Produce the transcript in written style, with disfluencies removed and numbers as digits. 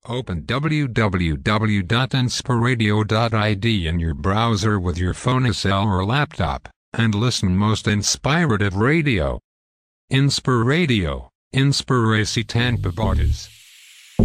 Open www.inspiradio.id in your browser with your phone cell or laptop, and listen most inspirative radio. Inspiradio, Inspiracy Tanpa Borders.